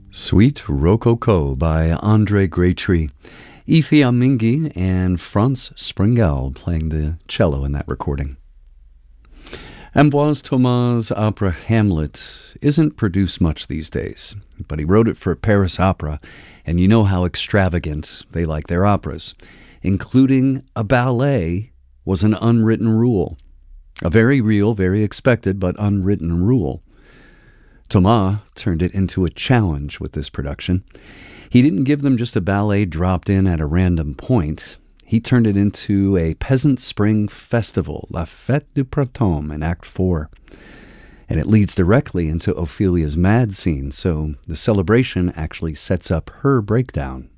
Suite Rococo by Andre Graytree. Efi Amingi and Franz Springel playing the cello in that recording. Ambroise Thomas' opera Hamlet isn't produced much these days, but he wrote it for Paris Opera, and you know how extravagant they like their operas. Including a ballet was an unwritten rule. A very real, very expected, but unwritten rule. Thomas turned it into a challenge with this production. He didn't give them just a ballet dropped in at a random point. He turned it into a peasant spring festival, La Fête du Printemps, in Act 4. And it leads directly into Ophelia's mad scene, so the celebration actually sets up her breakdown.